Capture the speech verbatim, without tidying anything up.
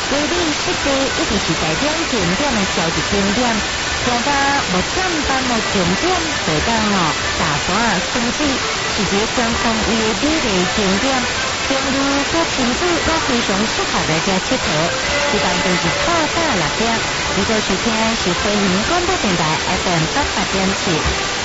规律设计一直是台中景点的超级景点，听到无上班的景点，会当哦大山甚至是一个观光业美丽景点，景物和亲子都非常适合来遮佚佗。时间就是早早六点，你过收听是飞行广播电台 F M 八八点七。